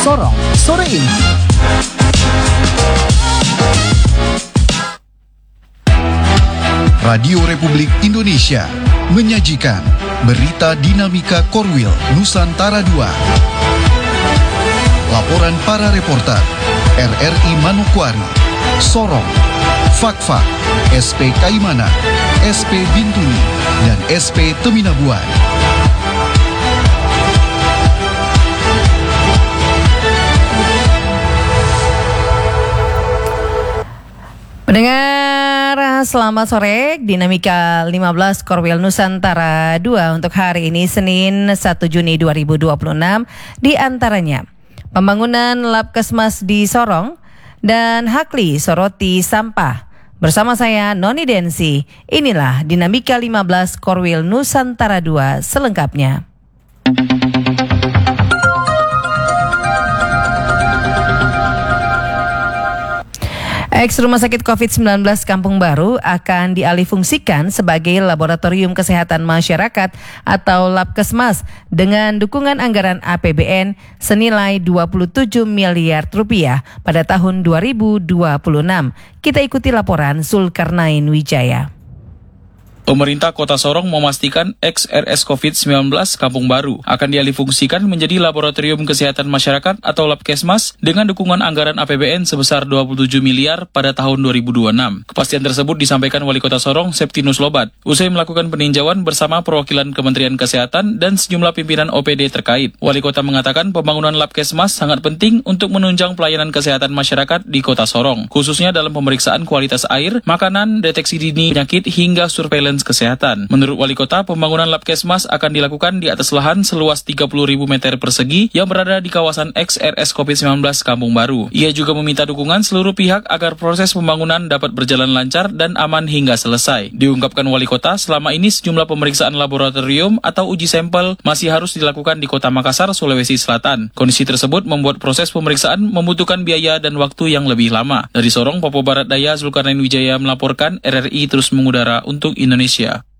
Sorong sore ini. Radio Republik Indonesia menyajikan berita dinamika Korwil Nusantara II. Laporan para reporter RRI Manokwari, Sorong, Fakfak, SP Kaimana, SP Bintuni, dan SP Teminabuan. Pendengar, selamat sore. Dinamika 15 Korwil Nusantara II untuk hari ini Senin 1 Juni 2026 di antaranya pembangunan Labkesmas di Sorong dan Hakli soroti sampah. Bersama saya Noni Densi, inilah Dinamika 15 Korwil Nusantara II selengkapnya. Ex Rumah Sakit COVID-19 Kampung Baru akan dialihfungsikan sebagai Laboratorium Kesehatan Masyarakat atau Labkesmas dengan dukungan anggaran APBN senilai 27 miliar rupiah pada tahun 2026. Kita ikuti laporan Zulkarnain Wijaya. Pemerintah Kota Sorong memastikan ex-RS COVID-19 Kampung Baru akan dialihfungsikan menjadi Laboratorium Kesehatan Masyarakat atau Labkesmas dengan dukungan anggaran APBN sebesar 27 miliar pada tahun 2026. Kepastian tersebut disampaikan Wali Kota Sorong, Septinus Lobat, usai melakukan peninjauan bersama perwakilan Kementerian Kesehatan dan sejumlah pimpinan OPD terkait. Wali Kota mengatakan pembangunan Labkesmas sangat penting untuk menunjang pelayanan kesehatan masyarakat di Kota Sorong, khususnya dalam pemeriksaan kualitas air, makanan, deteksi dini penyakit, hingga surveillance kesehatan. Menurut Wali Kota, pembangunan Labkesmas akan dilakukan di atas lahan seluas 30.000 meter persegi yang berada di kawasan ex-RS COVID-19 Kampung Baru. Ia juga meminta dukungan seluruh pihak agar proses pembangunan dapat berjalan lancar dan aman hingga selesai. Diungkapkan Wali Kota, selama ini sejumlah pemeriksaan laboratorium atau uji sampel masih harus dilakukan di Kota Makassar, Sulawesi Selatan. Kondisi tersebut membuat proses pemeriksaan membutuhkan biaya dan waktu yang lebih lama. Dari Sorong, Papua Barat Daya, Zulkarnain Wijaya melaporkan. RRI terus mengudara untuk Indonesia.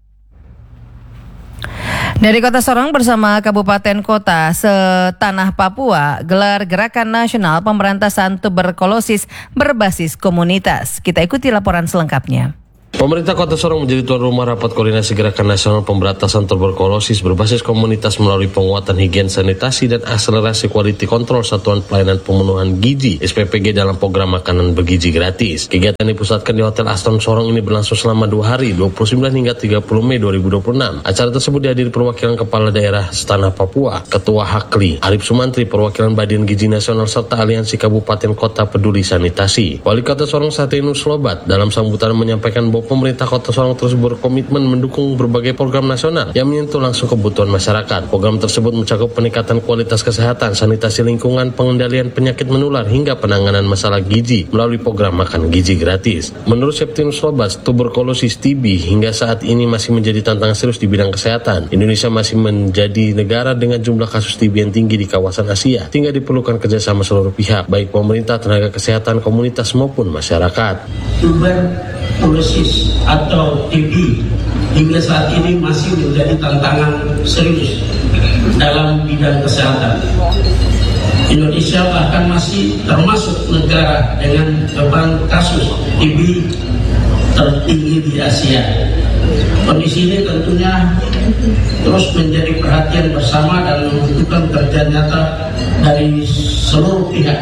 Dari Kota Sorong bersama Kabupaten Kota setanah Papua gelar Gerakan Nasional Pemberantasan Tuberkulosis berbasis komunitas. Kita ikuti laporan selengkapnya. Pemerintah Kota Sorong menjadi tuan rumah rapat koordinasi Gerakan Nasional Pemberantasan Tuberkulosis berbasis komunitas melalui penguatan higien sanitasi dan akselerasi quality control Satuan Pelayanan Pemenuhan Gizi (SPPG) dalam program makanan bergizi gratis. Kegiatan dipusatkan di Hotel Aston Sorong ini berlangsung selama 2 hari, 29 hingga 30 Mei 2026. Acara tersebut dihadiri perwakilan Kepala Daerah Setanah Papua, Ketua Hakli, Arif Sumantri, perwakilan Badan Gizi Nasional serta Aliansi Kabupaten Kota Peduli Sanitasi. Wali Kota Sorong Septinus Lobat dalam sambutan menyampaikan bahwa pemerintah Kota Sorong terus berkomitmen mendukung berbagai program nasional yang menyentuh langsung kebutuhan masyarakat. Program tersebut mencakup peningkatan kualitas kesehatan, sanitasi lingkungan, pengendalian penyakit menular, hingga penanganan masalah gizi melalui program makan gizi gratis. Menurut Septinus Lobat, tuberkulosis TB hingga saat ini masih menjadi tantangan serius di bidang kesehatan. Indonesia masih menjadi negara dengan jumlah kasus TB yang tinggi di kawasan Asia, sehingga diperlukan kerjasama seluruh pihak, baik pemerintah, tenaga kesehatan, komunitas maupun masyarakat. Tuberkulosis atau TB hingga saat ini masih menjadi tantangan serius dalam bidang kesehatan. Indonesia bahkan masih termasuk negara dengan beban kasus TB tertinggi di Asia. Kondisi ini tentunya terus menjadi perhatian bersama dan membutuhkan kerja nyata dari seluruh pihak,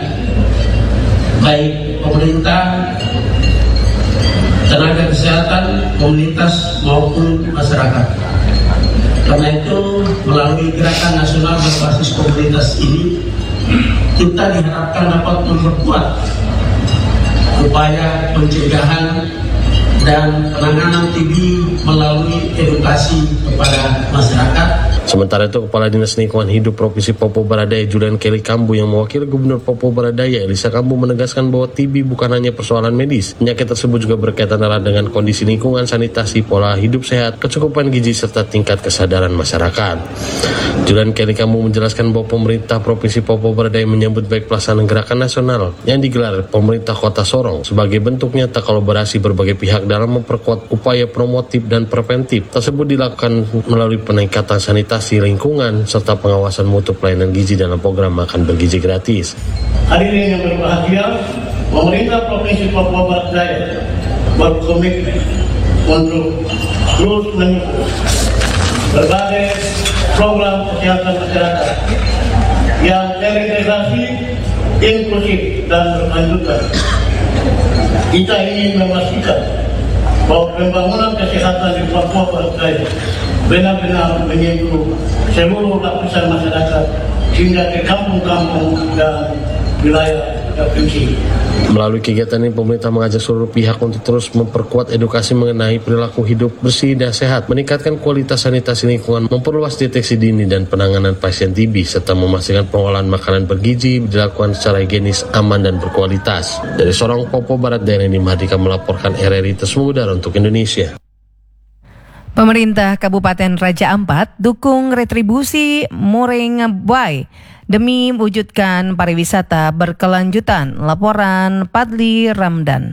baik pemerintah, tenaga kesehatan, komunitas maupun masyarakat. Karena itu, melalui Gerakan Nasional berbasis komunitas ini, kita diharapkan dapat memperkuat upaya pencegahan dan penanganan TB melalui edukasi kepada masyarakat. Sementara itu, Kepala Dinas Lingkungan Hidup Provinsi Papua Barat Daya Julian Kelly Kambu yang mewakili Gubernur Papua Barat Daya Elisa Kambu menegaskan bahwa TB bukan hanya persoalan medis. Penyakit tersebut juga berkaitan erat dengan kondisi lingkungan, sanitasi, pola hidup sehat, kecukupan gizi, serta tingkat kesadaran masyarakat. Julian Kelly Kambu menjelaskan bahwa pemerintah Provinsi Papua Barat Daya menyambut baik pelaksanaan gerakan nasional yang digelar pemerintah Kota Sorong sebagai bentuk nyata kolaborasi berbagai pihak dalam memperkuat upaya promotif dan preventif. Tersebut dilakukan melalui peningkatan sanitasi lingkungan serta pengawasan mutu pelayanan gizi dalam program makan bergizi gratis. Hadirin yang berbahagia, pemerintah Provinsi Papua Barat Daya berkomitmen untuk terus mendukung berbagai program kesehatan masyarakat yang terintegrasi, inklusif, dan berkelanjutan. Kita ingin memastikan bahwa pembangunan kesehatan di Papua Barat Daya benar-benar menyentuh seluruh lapisan masyarakat hingga ke kampung-kampung dan wilayah provinsi. Melalui kegiatan ini, pemerintah mengajak seluruh pihak untuk terus memperkuat edukasi mengenai perilaku hidup bersih dan sehat, meningkatkan kualitas sanitasi lingkungan, memperluas deteksi dini dan penanganan pasien TB, serta memastikan pengolahan makanan bergizi dilakukan secara higienis, aman, dan berkualitas. Dari Sorong, Papua Barat Daya, ini Mahardika melaporkan RRI Tersemudah untuk Indonesia. Pemerintah Kabupaten Raja Ampat dukung retribusi Moring Boy demi mewujudkan pariwisata berkelanjutan. Laporan Padli Ramdan.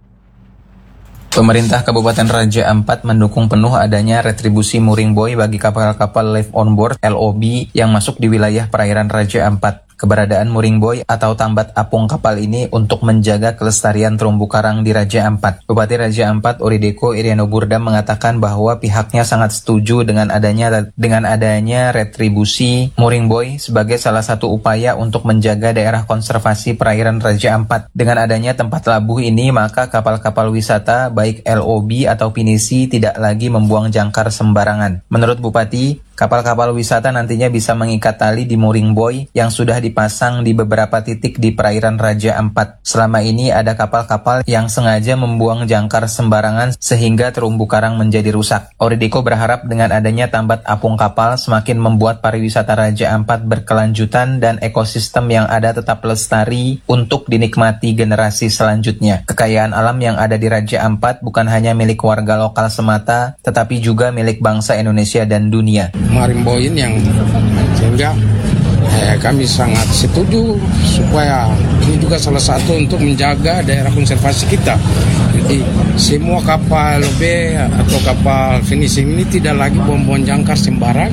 Pemerintah Kabupaten Raja Ampat mendukung penuh adanya retribusi mooring buoy bagi kapal-kapal live on board (LOB) yang masuk di wilayah perairan Raja Ampat. Keberadaan mooring buoy atau tambat apung kapal ini untuk menjaga kelestarian terumbu karang di Raja Ampat. Bupati Raja Ampat Orideko Iriano Burda mengatakan bahwa pihaknya sangat setuju dengan adanya retribusi mooring buoy sebagai salah satu upaya untuk menjaga daerah konservasi perairan Raja Ampat. Dengan adanya tempat labuh ini, maka kapal-kapal wisata baik LOB atau pinisi tidak lagi membuang jangkar sembarangan. Menurut Bupati, kapal-kapal wisata nantinya bisa mengikat tali di mooring buoy yang sudah dipasang di beberapa titik di perairan Raja Ampat. Selama ini ada kapal-kapal yang sengaja membuang jangkar sembarangan sehingga terumbu karang menjadi rusak. Orideko berharap dengan adanya tambat apung kapal semakin membuat pariwisata Raja Ampat berkelanjutan dan ekosistem yang ada tetap lestari untuk dinikmati generasi selanjutnya. Kekayaan alam yang ada di Raja Ampat bukan hanya milik warga lokal semata, tetapi juga milik bangsa Indonesia dan dunia. Marimboin yang sehingga kami sangat setuju supaya ini juga salah satu untuk menjaga daerah konservasi kita. Jadi semua kapal LOB atau kapal finishing ini tidak lagi buang-buang jangkar sembarang.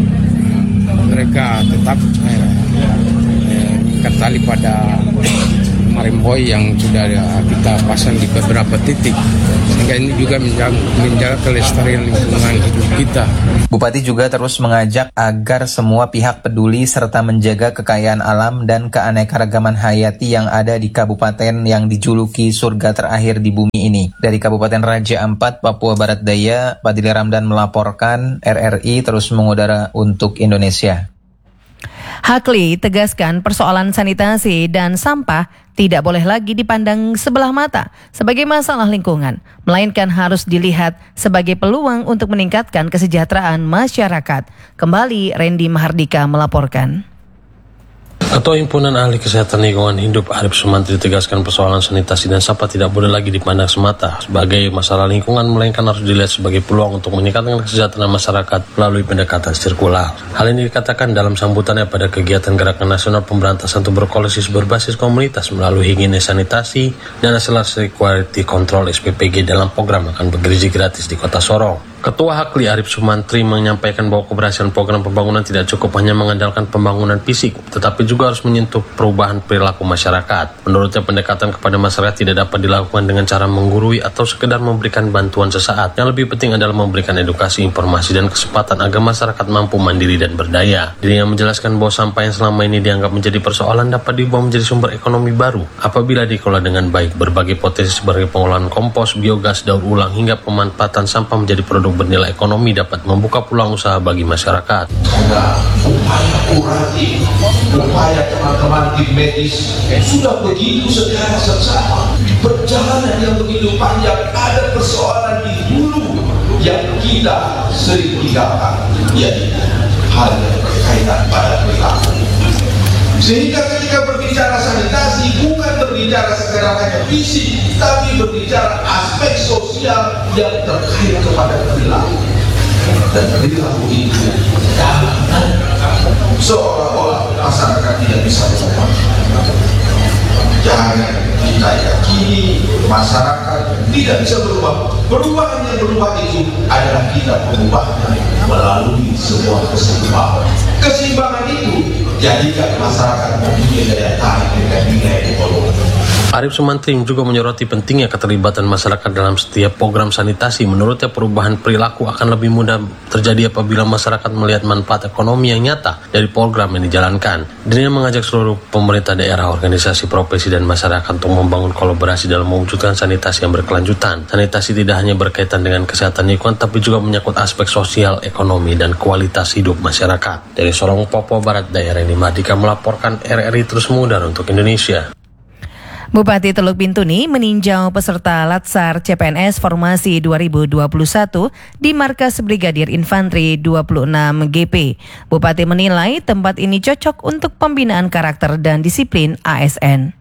Mereka tetap mengikat tali pada marimboy yang sudah kita pasang di beberapa titik, sehingga ini juga menjaga kelestarian lingkungan hidup kita. Bupati juga terus mengajak agar semua pihak peduli serta menjaga kekayaan alam dan keanekaragaman hayati yang ada di kabupaten yang dijuluki surga terakhir di bumi ini. Dari Kabupaten Raja Ampat, Papua Barat Daya, Padli Ramdan melaporkan. RRI terus mengudara untuk Indonesia. Hakli tegaskan persoalan sanitasi dan sampah tidak boleh lagi dipandang sebelah mata sebagai masalah lingkungan, melainkan harus dilihat sebagai peluang untuk meningkatkan kesejahteraan masyarakat. Kembali Randy Mahardika melaporkan. Ketua Himpunan Ahli Kesehatan Lingkungan Hidup Arif Sumantri tegaskan persoalan sanitasi dan sampah tidak boleh lagi dipandang semata sebagai masalah lingkungan, melainkan harus dilihat sebagai peluang untuk meningkatkan kesejahteraan masyarakat melalui pendekatan sirkular. Hal ini dikatakan dalam sambutannya pada kegiatan Gerakan Nasional Pemberantasan Tuberkulosis berbasis komunitas melalui higiene sanitasi dan akselerasi quality control SPPG dalam program makan bergizi gratis di Kota Sorong. Ketua Hakli Arif Sumantri menyampaikan bahwa keberhasilan program pembangunan tidak cukup hanya mengandalkan pembangunan fisik, tetapi juga harus menyentuh perubahan perilaku masyarakat. Menurutnya, pendekatan kepada masyarakat tidak dapat dilakukan dengan cara menggurui atau sekedar memberikan bantuan sesaat. Yang lebih penting adalah memberikan edukasi, informasi, dan kesempatan agar masyarakat mampu mandiri dan berdaya. Dirinya menjelaskan bahwa sampah yang selama ini dianggap menjadi persoalan dapat diubah menjadi sumber ekonomi baru apabila dikelola dengan baik. Berbagai potensi sebagai pengolahan kompos, biogas, daur ulang, hingga pemanfaatan sampah menjadi produk bernilai ekonomi dapat membuka peluang usaha bagi masyarakat. Ada upaya kuratif, upaya teman-teman tim medis sudah begitu secara seksama. Perjalanan yang begitu panjang, ada persoalan di hulu yang kita sering tinggalkan, yaitu hal yang berkaitan pada perilaku. Sehingga ketika berbicara sanitasi bukan berbicara sekedar hanya fisik, tapi berbicara aspek sosial yang terkait kepada perilaku. Dan perilaku itu seolah-olah masyarakat tidak bisa berubah. Jangan kita yakini masyarakat tidak bisa berubah. Perubahan yang berubah itu adalah kita berubahnya melalui sebuah keseimbangan. Keseimbangan itu jadikan masyarakat mempunyai daya tarik dengan nilai ekonomi. Arif Sumantri juga menyoroti pentingnya keterlibatan masyarakat dalam setiap program sanitasi. Menurutnya perubahan perilaku akan lebih mudah terjadi apabila masyarakat melihat manfaat ekonomi yang nyata dari program yang dijalankan. Dirinya mengajak seluruh pemerintah daerah, organisasi profesi dan masyarakat untuk membangun kolaborasi dalam mewujudkan sanitasi yang berkelanjutan. Sanitasi tidak hanya berkaitan dengan kesehatan lingkungan, tapi juga menyangkut aspek sosial, ekonomi, dan kualitas hidup masyarakat. Dari Sorong, Papua Barat, daerah ini Mardika melaporkan RRI Terus Mudar untuk Indonesia. Bupati Teluk Bintuni meninjau peserta Latsar CPNS Formasi 2021 di Markas Brigadir Infanteri 26 GP. Bupati menilai tempat ini cocok untuk pembinaan karakter dan disiplin ASN.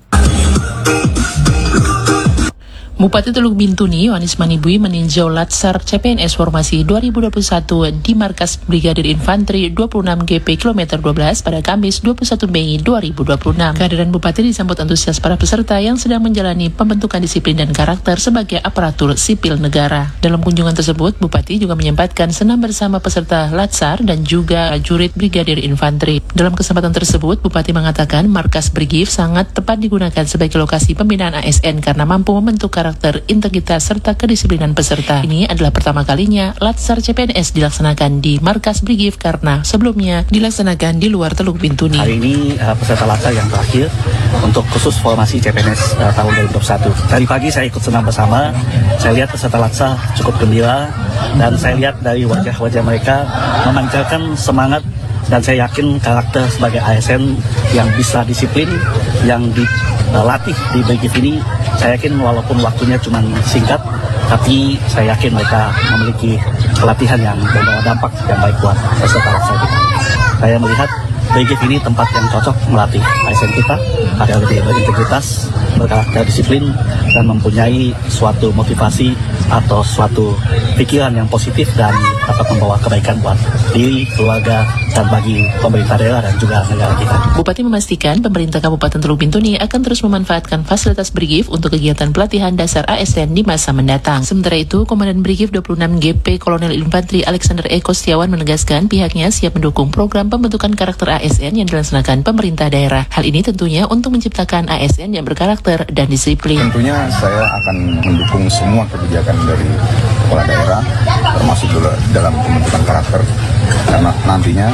Bupati Teluk Bintuni, Yohanes Manibui meninjau Latsar CPNS Formasi 2021 di Markas Brigadir Infanteri 26 GP Kilometer 12 pada Kamis 21 Mei 2026. Kehadiran Bupati disambut antusias para peserta yang sedang menjalani pembentukan disiplin dan karakter sebagai aparatur sipil negara. Dalam kunjungan tersebut, Bupati juga menyempatkan senam bersama peserta Latsar dan juga prajurit Brigadir Infanteri. Dalam kesempatan tersebut, Bupati mengatakan Markas Brigif sangat tepat digunakan sebagai lokasi pembinaan ASN karena mampu membentuk karakter, integritas, serta kedisiplinan peserta. Ini adalah pertama kalinya Latsar CPNS dilaksanakan di Markas Brigif karena sebelumnya dilaksanakan di luar Teluk Bintuni. Hari ini peserta Latsar yang terakhir untuk khusus formasi CPNS tahun 2021. Tadi pagi saya ikut senam bersama, saya lihat peserta Latsar cukup gembira dan saya lihat dari wajah-wajah mereka memancarkan semangat dan saya yakin karakter sebagai ASN yang bisa disiplin, yang dilatih di Brigif ini, saya yakin walaupun waktunya cuma singkat, tapi saya yakin mereka memiliki pelatihan yang membawa dampak yang baik buat peserta Latsar kita. Saya melihat Brigif ini tempat yang cocok melatih ASN kita agar lebih berintegritas, berkarakter disiplin, dan mempunyai suatu motivasi atau suatu pikiran yang positif dan dapat membawa kebaikan buat diri, keluarga, dan bagi pemerintah daerah dan juga negara kita. Bupati memastikan pemerintah Kabupaten Teluk Bintuni akan terus memanfaatkan fasilitas Brigif untuk kegiatan pelatihan dasar ASN di masa mendatang. Sementara itu, Komandan Brigif 26 GP Kolonel Infanteri Alexander Eko Setiawan menegaskan pihaknya siap mendukung program pembentukan karakter ASN yang dilaksanakan pemerintah daerah. Hal ini tentunya untuk menciptakan ASN yang berkarakter dan disiplin. Tentunya saya akan mendukung semua kebijakan dari kepala daerah, termasuk juga dalam pembentukan karakter, karena nantinya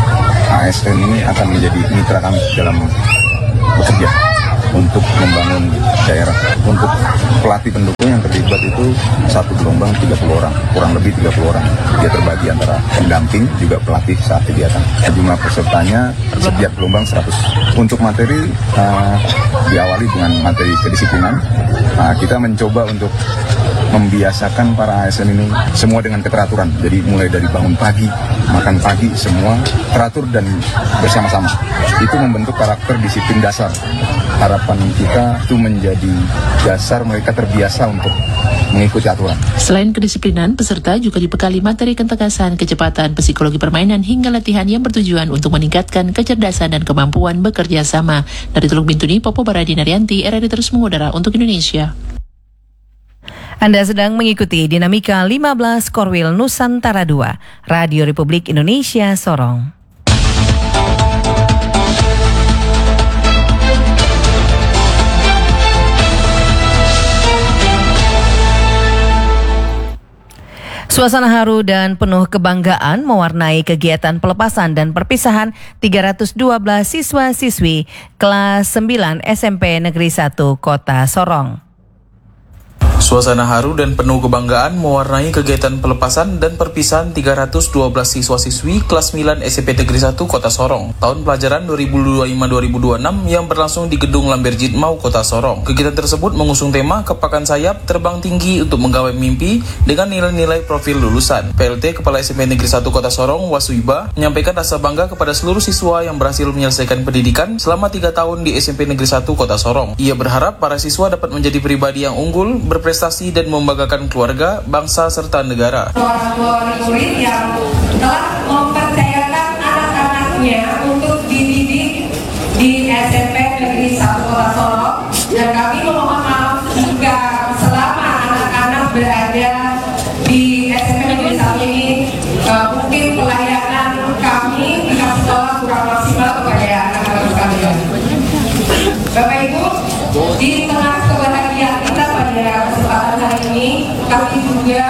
ASN ini akan menjadi mitra kami dalam bekerja untuk membangun daerah. Untuk pelatih pendukung yang terlibat itu satu gelombang 30 orang, kurang lebih 30 orang. Dia terbagi antara pendamping juga pelatih saat kegiatan. Jumlah pesertanya setiap gelombang 100. Untuk materi diawali dengan materi kedisiplinan. Kita mencoba untuk membiasakan para ASN ini semua dengan keteraturan. Jadi mulai dari bangun pagi, makan pagi, semua teratur dan bersama-sama. Itu membentuk karakter disiplin dasar. Harapan kita itu menjadi dasar mereka terbiasa untuk mengikuti aturan. Selain kedisiplinan, peserta juga dibekali materi ketegasan, kecepatan, psikologi permainan, hingga latihan yang bertujuan untuk meningkatkan kecerdasan dan kemampuan bekerja sama. Dari Teluk Bintuni, Popo Baradina Rianti, RRI Terus Mengudara untuk Indonesia. Anda sedang mengikuti Dinamika 15 Korwil Nusantara 2, Radio Republik Indonesia Sorong. Suasana haru dan penuh kebanggaan mewarnai kegiatan pelepasan dan perpisahan 312 siswa-siswi kelas 9 SMP Negeri 1 Kota Sorong. Suasana haru dan penuh kebanggaan mewarnai kegiatan pelepasan dan perpisahan 312 siswa-siswi kelas 9 SMP Negeri 1 Kota Sorong tahun pelajaran 2025-2026 yang berlangsung di Gedung Lamberjit Mau Kota Sorong. Kegiatan tersebut mengusung tema Kepakan Sayap Terbang Tinggi untuk Menggapai Mimpi dengan nilai-nilai profil lulusan. PLT Kepala SMP Negeri 1 Kota Sorong Wasuiba menyampaikan rasa bangga kepada seluruh siswa yang berhasil menyelesaikan pendidikan selama 3 tahun di SMP Negeri 1 Kota Sorong. Ia berharap para siswa dapat menjadi pribadi yang unggul, berprestasi dan membanggakan keluarga, bangsa, serta negara. Seorang murid yang telah mempercayakan anak-anaknya untuk dididik di SMP Negeri 1 Kota Sorong, dan kami memohon Bapak Ibu, di tengah kebahagiaan kita pada kesempatan hari ini, kami juga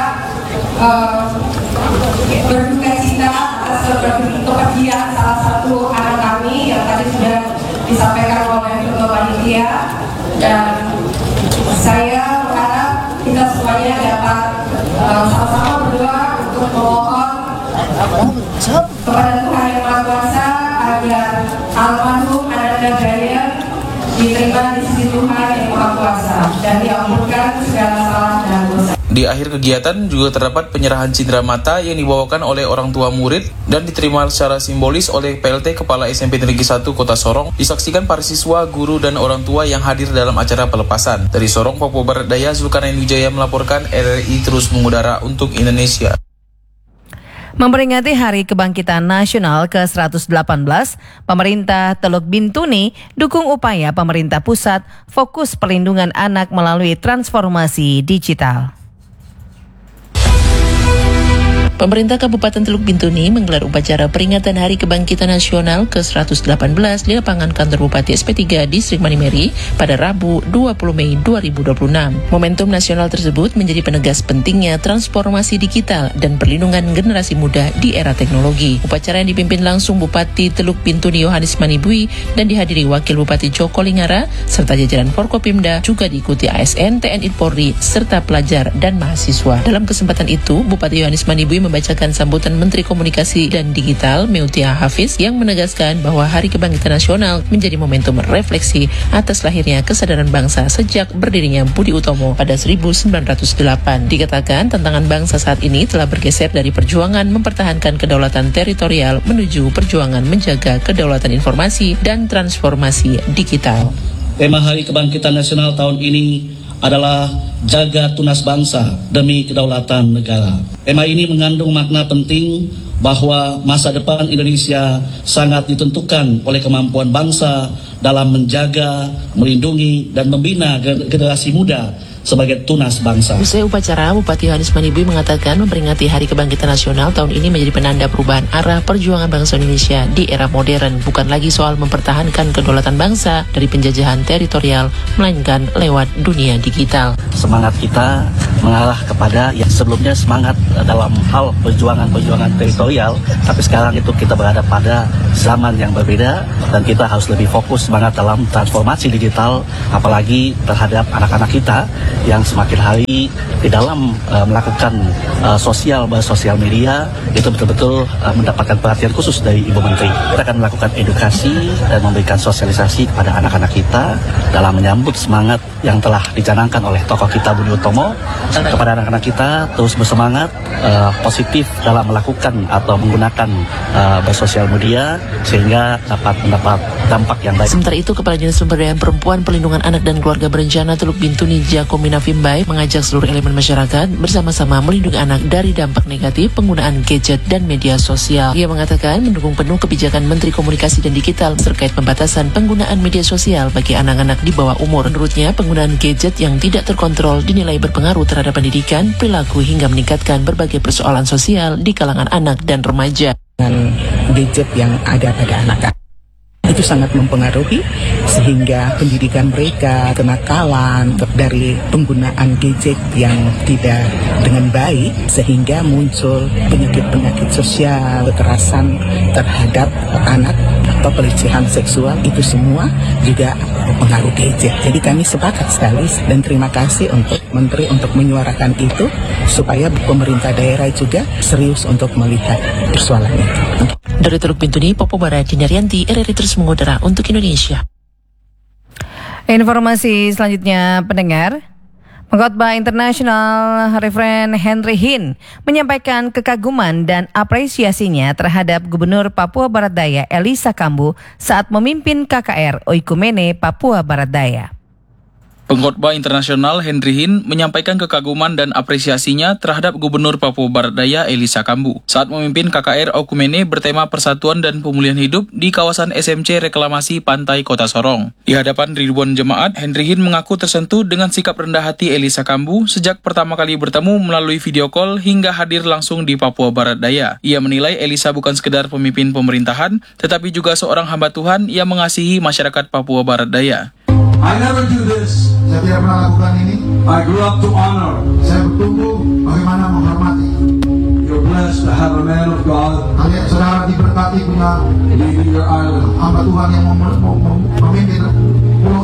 berduka cita atas kepergian salah satu anak kami yang tadi sudah disampaikan oleh Ketua Panitia, dan saya berharap kita semuanya dapat sama-sama berdoa untuk memohon kepada Tuhan Yang Maha Kuasa agar almarhum Ananda Brian diterima di sisi Tuhan Yang Maha Kuasa dan diampunkan segala salah dan dosa. Di akhir kegiatan juga terdapat penyerahan cindera mata yang dibawakan oleh orang tua murid dan diterima secara simbolis oleh PLT Kepala SMP Negeri 1 Kota Sorong, disaksikan para siswa, guru, dan orang tua yang hadir dalam acara pelepasan. Dari Sorong, Papua Barat Daya, Zulkarnain Wijaya melaporkan, RRI terus mengudara untuk Indonesia. Memperingati Hari Kebangkitan Nasional ke-118, pemerintah Teluk Bintuni dukung upaya pemerintah pusat fokus perlindungan anak melalui transformasi digital. Pemerintah Kabupaten Teluk Bintuni menggelar upacara peringatan Hari Kebangkitan Nasional ke-118 di lapangan kantor Bupati SP3 Distrik Manimeri pada Rabu 20 Mei 2026. Momentum nasional tersebut menjadi penegas pentingnya transformasi digital dan perlindungan generasi muda di era teknologi. Upacara yang dipimpin langsung Bupati Teluk Bintuni Yohanes Manibui dan dihadiri Wakil Bupati Joko Lingara serta jajaran Forkopimda, juga diikuti ASN, TNI Polri, serta pelajar dan mahasiswa. Dalam kesempatan itu, Bupati Yohanes Manibui membacakan sambutan Menteri Komunikasi dan Digital Meutia Hafiz yang menegaskan bahwa Hari Kebangkitan Nasional menjadi momentum refleksi atas lahirnya kesadaran bangsa sejak berdirinya Budi Utomo pada 1908. Dikatakan tantangan bangsa saat ini telah bergeser dari perjuangan mempertahankan kedaulatan teritorial menuju perjuangan menjaga kedaulatan informasi dan transformasi digital. Tema Hari Kebangkitan Nasional tahun ini adalah jaga tunas bangsa demi kedaulatan negara. Tema ini mengandung makna penting bahwa masa depan Indonesia sangat ditentukan oleh kemampuan bangsa dalam menjaga, melindungi, dan membina generasi muda sebagai tunas bangsa. Usai upacara, Bupati Yohanes Manibui mengatakan memperingati Hari Kebangkitan Nasional tahun ini menjadi penanda perubahan arah perjuangan bangsa Indonesia di era modern, bukan lagi soal mempertahankan kedaulatan bangsa dari penjajahan teritorial, melainkan lewat dunia digital. Semangat kita mengarah kepada yang sebelumnya semangat dalam hal perjuangan teritorial, tapi sekarang itu kita berada pada zaman yang berbeda dan kita harus lebih fokus semangat dalam transformasi digital, apalagi terhadap anak-anak kita yang semakin hari di dalam melakukan sosial media itu betul-betul mendapatkan perhatian khusus dari Ibu Menteri. Kita akan melakukan edukasi dan memberikan sosialisasi kepada anak-anak kita dalam menyambut semangat yang telah dicanangkan oleh tokoh kita Budi Utomo. Kepada anak-anak kita terus bersemangat positif dalam melakukan atau menggunakan bersosial media sehingga dapat mendapat dampak yang baik. Sementara itu, Kepala Dinas Pemberdayaan Perempuan, Perlindungan Anak dan Keluarga Berencana Teluk Bintuni Jakomina Fimbai mengajak seluruh elemen masyarakat bersama-sama melindungi anak dari dampak negatif penggunaan gadget dan media sosial. Ia mengatakan mendukung penuh kebijakan Menteri Komunikasi dan Digital terkait pembatasan penggunaan media sosial bagi anak-anak di bawah umur. Menurutnya, penggunaan gadget yang tidak terkontrol dinilai berpengaruh terhadap pendidikan, perilaku hingga meningkatkan berbagai persoalan sosial di kalangan anak dan remaja. Dengan gadget yang ada pada anak-anak itu sangat mempengaruhi sehingga pendidikan mereka, kenakalan dari penggunaan gadget yang tidak dengan baik sehingga muncul penyakit-penyakit sosial, kekerasan terhadap anak atau pelecehan seksual, itu semua juga pengaruh gadget. Jadi kami sepakat sekali dan terima kasih untuk Menteri untuk menyuarakan itu supaya pemerintah daerah juga serius untuk melihat persoalan itu. Dari Teluk Bintuni, Papua Barat, Dinaryanti, RRI terus mengudara untuk Indonesia. Informasi selanjutnya, pendengar. Pengkhotbah internasional Reverend Henry Hinn menyampaikan kekaguman dan apresiasinya terhadap Gubernur Papua Barat Daya Elisa Kambu saat memimpin KKR Oikumene Papua Barat Daya. Pengkhotbah internasional Henry Hinn menyampaikan kekaguman dan apresiasinya terhadap Gubernur Papua Barat Daya Elisa Kambu saat memimpin KKR Oikumene bertema Persatuan dan Pemulihan Hidup di kawasan SMC Reklamasi Pantai Kota Sorong. Di hadapan ribuan jemaat, Henry Hinn mengaku tersentuh dengan sikap rendah hati Elisa Kambu sejak pertama kali bertemu melalui video call hingga hadir langsung di Papua Barat Daya. Ia menilai Elisa bukan sekedar pemimpin pemerintahan, tetapi juga seorang hamba Tuhan yang mengasihi masyarakat Papua Barat Daya. I never do this. Saya tidak pernah lakukan ini. I grew up to honor. Saya bertumbuh bagaimana menghormati. You're blessed to have a man of God. Kalian saudara diberkati punya leading your island. Hamba Tuhan yang memimpin